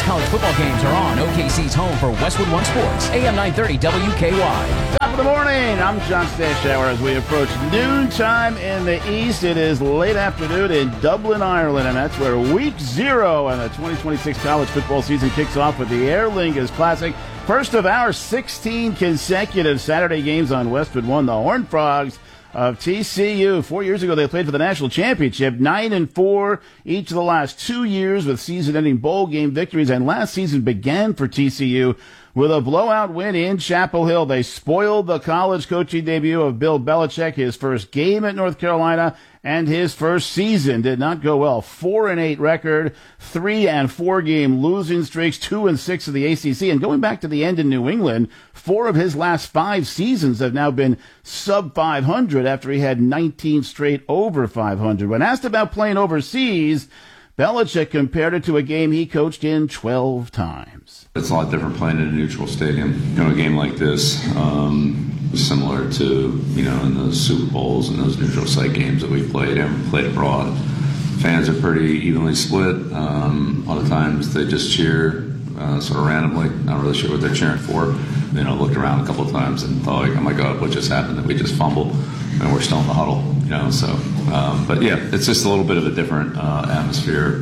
College football games are on OKC's home for Westwood One Sports, AM 930 WKY. Top of the morning. I'm John Stashauer as we approach noontime in the East. It is late afternoon in Dublin, Ireland, and that's where week 0 and the 2026 college football season kicks off with the Aer Lingus Classic. First of our 16 consecutive Saturday games on Westwood One. The Horned Frogs of TCU. 4 years ago, they played for the national championship, 9-4 each of the last 2 years with season-ending bowl game victories. And last season began for TCU with a blowout win in Chapel Hill. They spoiled the college coaching debut of Bill Belichick. His first game at North Carolina and his first season did not go well. 4-8 record, 3-4 game losing streaks, 2-6 of the ACC. And going back to the end in New England, 4 of his last 5 seasons have now been sub 500 after he had 19 straight over 500. When asked about playing overseas, Belichick compared it to a game he coached in 12 times. It's a lot different playing in a neutral stadium. You know, a game like this, similar to, in the Super Bowls and those neutral site games that we've played abroad. Fans are pretty evenly split. A lot of times they just cheer sort of randomly, not really sure what they're cheering for. Looked around a couple of times and thought, oh my God, what just happened? That we just fumbled and we're still in the huddle, but yeah, it's just a little bit of a different atmosphere.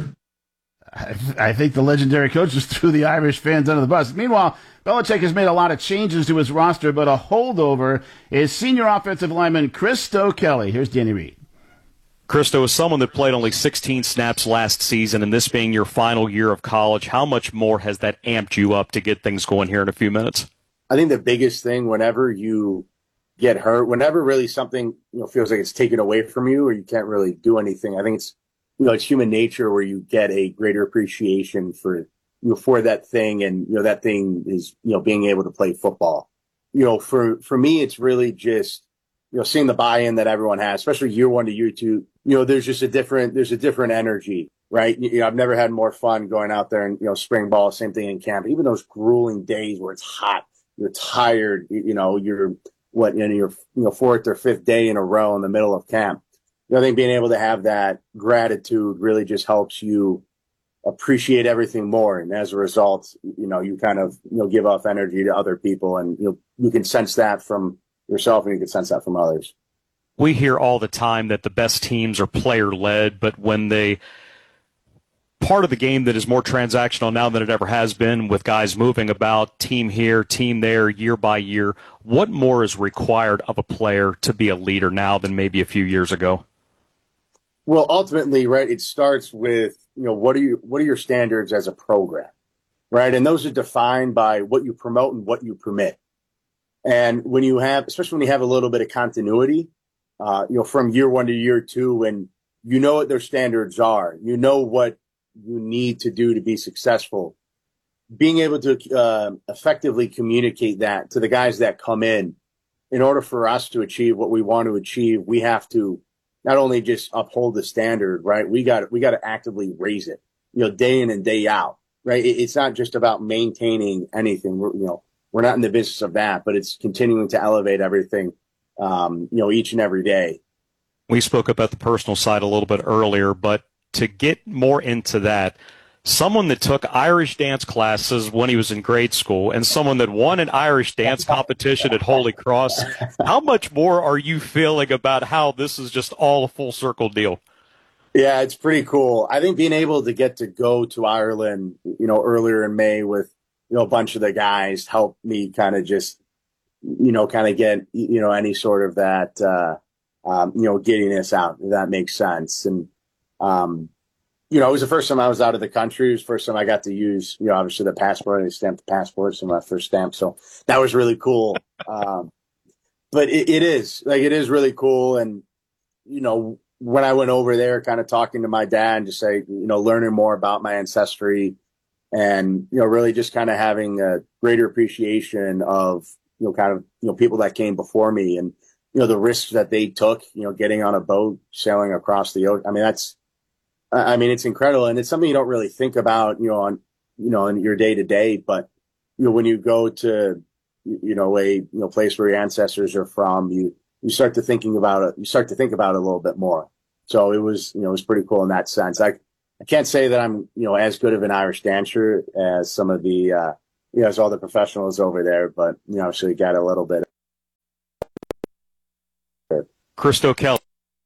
I think the legendary coach just threw the Irish fans under the bus. Meanwhile, Belichick has made a lot of changes to his roster, but a holdover is senior offensive lineman Christo Kelly. Here's Danny Reed. Christo, is someone that played only 16 snaps last season, and this being your final year of college, how much more has that amped you up to get things going here in a few minutes? I think the biggest thing whenever you get hurt, whenever really something feels like it's taken away from you or you can't really do anything, I think it's it's human nature where you get a greater appreciation for that thing, and that thing is being able to play football. For me, it's really just seeing the buy-in that everyone has, especially year 1 to year 2. There's a different energy, right? I've never had more fun going out there and spring ball, same thing in camp. Even those grueling days where it's hot, you're tired, you're your 4th or 5th day in a row in the middle of camp. I think being able to have that gratitude really just helps you appreciate everything more. And as a result, you kind of, give off energy to other people, and you can sense that from yourself and you can sense that from others. We hear all the time that the best teams are player-led, but when part of the game that is more transactional now than it ever has been, with guys moving about, team here, team there, year by year, what more is required of a player to be a leader now than maybe a few years ago? Well, ultimately, right, it starts with, what are your standards as a program, right? And those are defined by what you promote and what you permit. And when you have, especially when you have a little bit of continuity, from year 1 to year 2, and what their standards are, what you need to do to be successful, being able to effectively communicate that to the guys that come in order for us to achieve what we want to achieve, we have to not only just uphold the standard, right? We got to actively raise it, day in and day out, right? It's not just about maintaining anything. We're not in the business of that, but it's continuing to elevate everything, each and every day. We spoke about the personal side a little bit earlier, but to get more into that, someone that took Irish dance classes when he was in grade school and someone that won an Irish dance competition at Holy Cross, how much more are you feeling about how this is just all a full circle deal? Yeah, it's pretty cool. I think being able to get to go to Ireland, earlier in May with, a bunch of the guys helped me kind of just, kind of get, any sort of that, giddiness out, if that makes sense. And, it was the first time I was out of the country. It was the first time I got to use, obviously the passport. I stamped the passport, so my first stamp. So that was really cool. But it is really cool. And, when I went over there, kind of talking to my dad and just say, learning more about my ancestry and, really just kind of having a greater appreciation of, people that came before me and, the risks that they took, getting on a boat, sailing across the ocean. It's incredible. And it's something you don't really think about, in your day to day, but, when you go to, a place where your ancestors are from, you start to think about it a little bit more. So it was pretty cool in that sense. I can't say that I'm, as good of an Irish dancer as some of the, as all the professionals over there, but, obviously got a little bit. Christo Kelly.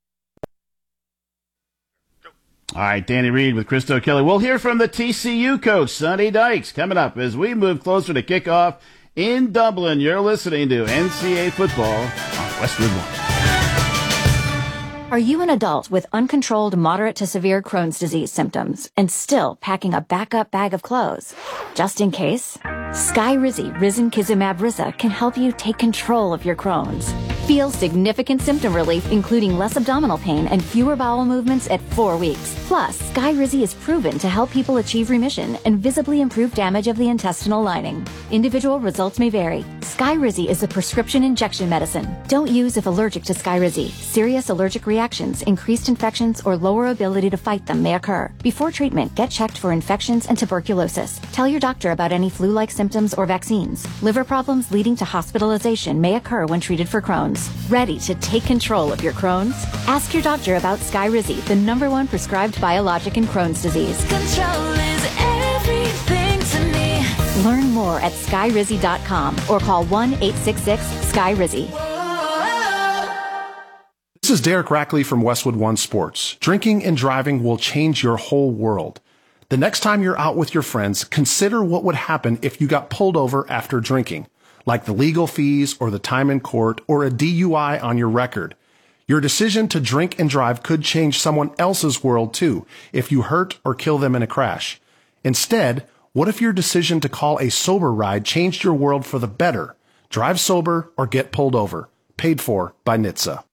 All right, Danny Reed with Christo Kelly. We'll hear from the TCU coach, Sonny Dykes, coming up as we move closer to kickoff in Dublin. You're listening to NCAA football on Westwood One. Are you an adult with uncontrolled moderate to severe Crohn's disease symptoms and still packing a backup bag of clothes? Just in case, Skyrizi Risankizumab Risa can help you take control of your Crohn's. Feel significant symptom relief, including less abdominal pain and fewer bowel movements at 4 weeks. Plus, Skyrizi is proven to help people achieve remission and visibly improve damage of the intestinal lining. Individual results may vary. Skyrizi is a prescription injection medicine. Don't use if allergic to Skyrizi. Serious allergic reactions, increased infections, or lower ability to fight them may occur. Before treatment, get checked for infections and tuberculosis. Tell your doctor about any flu-like symptoms or vaccines. Liver problems leading to hospitalization may occur when treated for Crohn's. Ready to take control of your Crohn's? Ask your doctor about Skyrizi, the #1 prescribed biologic in Crohn's disease. Control is everything to me. Learn more at skyrizi.com or call 1-866-SKYRIZI. This is Derek Rackley from Westwood One Sports. Drinking and driving will change your whole world. The next time you're out with your friends, consider what would happen if you got pulled over after drinking, like the legal fees or the time in court or a DUI on your record. Your decision to drink and drive could change someone else's world too if you hurt or kill them in a crash. Instead, what if your decision to call a sober ride changed your world for the better? Drive sober or get pulled over. Paid for by NHTSA.